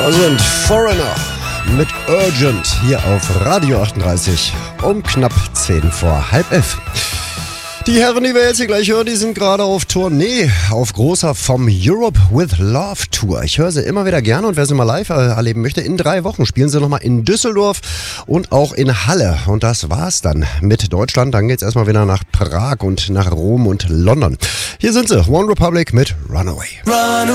sind Foreigner mit Urgent hier auf Radio 38 um knapp 10 vor halb 11. Die Herren, die wir jetzt hier gleich hören, die sind gerade auf Tournee, auf großer Vom Europe with Love Tour. Ich höre sie immer wieder gerne und wer sie mal live erleben möchte, in 3 Wochen spielen sie nochmal in Düsseldorf und auch in Halle. Und das war's dann mit Deutschland. Dann geht's erstmal wieder nach Prag und nach Rom und London. Hier sind sie, One Republic mit Runaway. Run